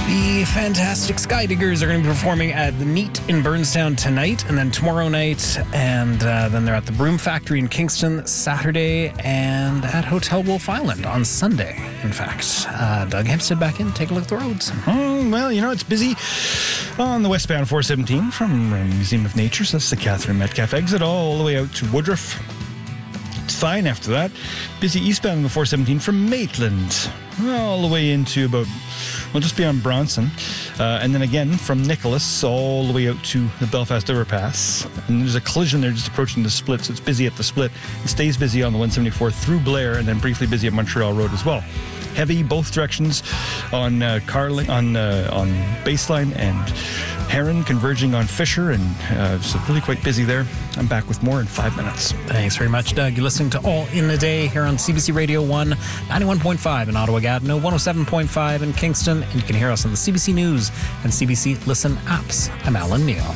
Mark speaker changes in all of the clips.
Speaker 1: The Fantastic Skydiggers are going to be performing at the Neat in Burnstown tonight, and then tomorrow night, and then they're at the Broom Factory in Kingston Saturday, and at Hotel Wolf Island on Sunday, in fact. Doug Hempstead back in. Take a look at the roads.
Speaker 2: Well, it's busy on the westbound 417 from Museum of Nature, so that's the Catherine Metcalfe exit, all the way out to Woodruff. It's fine after that. Busy eastbound on the 417 from Maitland, all the way into about, just beyond Bronson. And then again from Nicholas all the way out to the Belfast Overpass. And there's a collision there just approaching the split, so it's busy at the split. It stays busy on the 174 through Blair, and then briefly busy at Montreal Road as well. Heavy both directions on Baseline and Heron, converging on Fisher, and so really quite busy there. I'm back with more in 5 minutes.
Speaker 1: Thanks very much, Doug. You're listening to All in the Day here on CBC Radio 1, 91.5 in Ottawa-Gatineau, 107.5 in Kingston, and you can hear us on the CBC News and CBC Listen apps. I'm Alan Neal.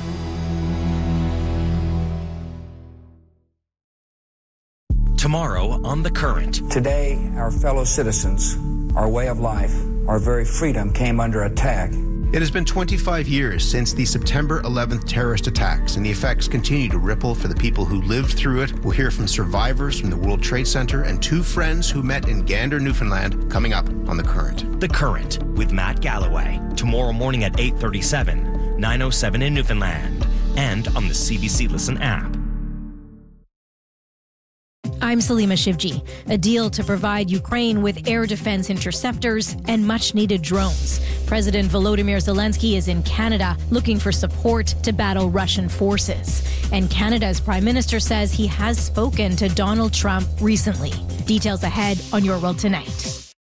Speaker 3: Tomorrow on The Current.
Speaker 4: Today, our fellow citizens, our way of life, our very freedom came under attack.
Speaker 5: It has been 25 years since the September 11th terrorist attacks, and the effects continue to ripple for the people who lived through it. We'll hear from survivors from the World Trade Center and two friends who met in Gander, Newfoundland, coming up on The Current.
Speaker 3: The Current with Matt Galloway. Tomorrow morning at 8:37, 9:07 in Newfoundland, and on the CBC Listen app.
Speaker 6: I'm Salima Shivji. A deal to provide Ukraine with air defense interceptors and much-needed drones. President Volodymyr Zelensky is in Canada looking for support to battle Russian forces. And Canada's Prime Minister says he has spoken to Donald Trump recently. Details ahead on Your World Tonight.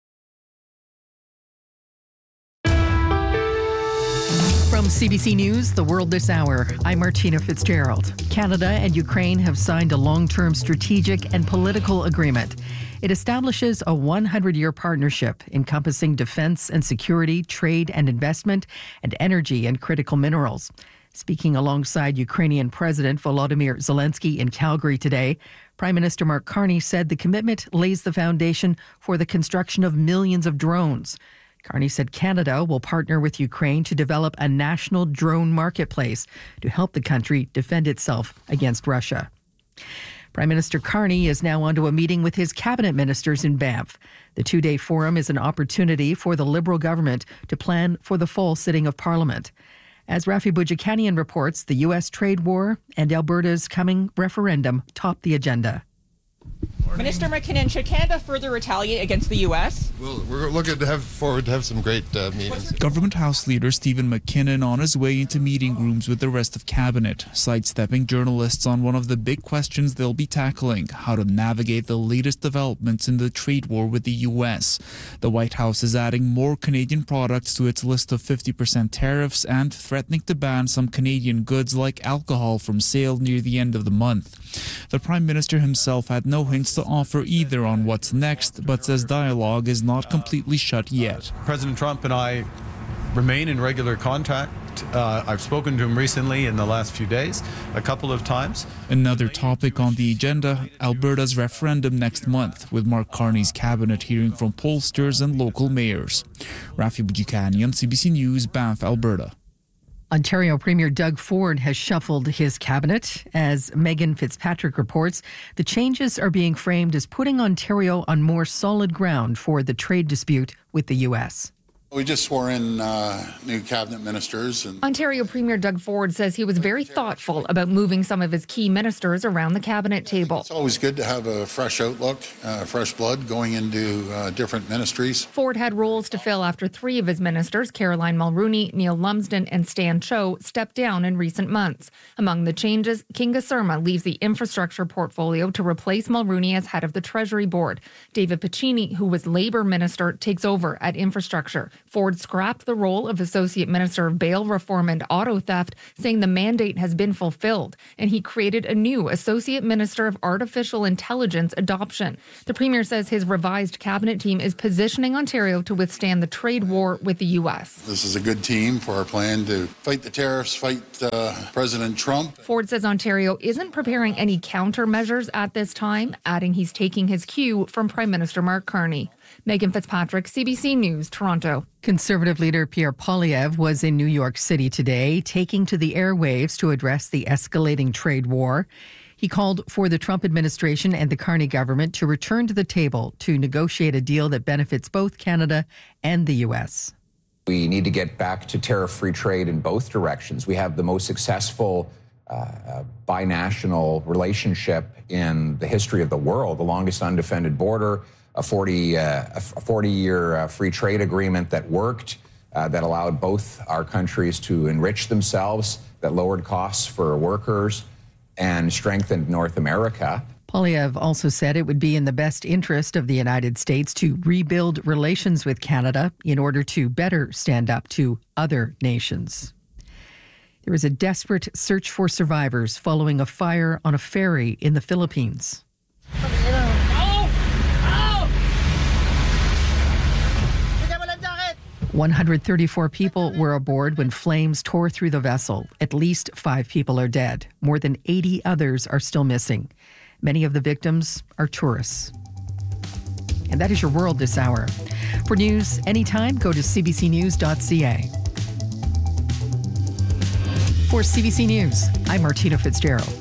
Speaker 7: From CBC News, The World This Hour, I'm Martina Fitzgerald. Canada and Ukraine have signed a long-term strategic and political agreement. It establishes a 100-year partnership encompassing defense and security, trade and investment, and energy and critical minerals. Speaking alongside Ukrainian President Volodymyr Zelensky in Calgary today, Prime Minister Mark Carney said the commitment lays the foundation for the construction of millions of drones. Carney said Canada will partner with Ukraine to develop a national drone marketplace to help the country defend itself against Russia. Prime Minister Carney is now on to a meeting with his cabinet ministers in Banff. The two-day forum is an opportunity for the Liberal government to plan for the fall sitting of Parliament. As Rafi Boudjikanian reports, the U.S. trade war and Alberta's coming referendum top the agenda.
Speaker 8: Minister McKinnon, should Canada further retaliate against the U.S.?
Speaker 9: Well, we're looking to have some great meetings.
Speaker 10: Government House Leader Stephen McKinnon on his way into meeting rooms with the rest of Cabinet, sidestepping journalists on one of the big questions they'll be tackling, how to navigate the latest developments in the trade war with the U.S. The White House is adding more Canadian products to its list of 50% tariffs and threatening to ban some Canadian goods like alcohol from sale near the end of the month. The Prime Minister himself had no hints to offer either on what's next, but says dialogue is not completely shut yet.
Speaker 11: President Trump and I remain in regular contact. I've spoken to him recently in the last few days, a couple of times.
Speaker 10: Another topic on the agenda, Alberta's referendum next month, with Mark Carney's cabinet hearing from pollsters and local mayors. Rafi Boudjikanian, CBC News, Banff, Alberta.
Speaker 7: Ontario Premier Doug Ford has shuffled his cabinet. As Megan Fitzpatrick reports, the changes are being framed as putting Ontario on more solid ground for the trade dispute with the U.S.
Speaker 9: We just swore in new cabinet ministers.
Speaker 12: Ontario Premier Doug Ford says he was very thoughtful about moving some of his key ministers around the cabinet table.
Speaker 9: It's always good to have a fresh outlook, fresh blood going into different ministries.
Speaker 12: Ford had roles to fill after three of his ministers, Caroline Mulroney, Neil Lumsden and Stan Cho, stepped down in recent months. Among the changes, Kinga Surma leaves the infrastructure portfolio to replace Mulroney as head of the Treasury Board. David Piccini, who was Labour Minister, takes over at infrastructure. Ford scrapped the role of Associate Minister of Bail Reform and Auto Theft, saying the mandate has been fulfilled, and he created a new Associate Minister of Artificial Intelligence Adoption. The Premier says his revised cabinet team is positioning Ontario to withstand the trade war with the U.S.
Speaker 9: This is a good team for our plan to fight the tariffs, fight President Trump.
Speaker 12: Ford says Ontario isn't preparing any countermeasures at this time, adding he's taking his cue from Prime Minister Mark Carney. Megan Fitzpatrick, CBC News, Toronto.
Speaker 7: Conservative leader Pierre Poilievre was in New York City today, taking to the airwaves to address the escalating trade war. He called for the Trump administration and the Carney government to return to the table to negotiate a deal that benefits both Canada and the U.S.
Speaker 13: We need to get back to tariff-free trade in both directions. We have the most successful binational relationship in the history of the world, the longest undefended border, a 40-year free trade agreement that worked, that allowed both our countries to enrich themselves, that lowered costs for workers and strengthened North America.
Speaker 7: Poilievre also said it would be in the best interest of the United States to rebuild relations with Canada in order to better stand up to other nations. There is a desperate search for survivors following a fire on a ferry in the Philippines. 134 people were aboard when flames tore through the vessel. At least 5 people are dead. More than 80 others are still missing. Many of the victims are tourists. And that is your world this hour. For news anytime, go to cbcnews.ca. For CBC News, I'm Martina Fitzgerald.